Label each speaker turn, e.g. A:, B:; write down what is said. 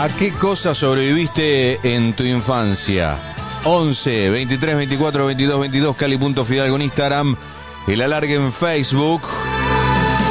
A: ¿A qué cosa sobreviviste en tu infancia? 11 23 24 22 22 Cali.Fidalgo en Instagram, el alargue en Facebook.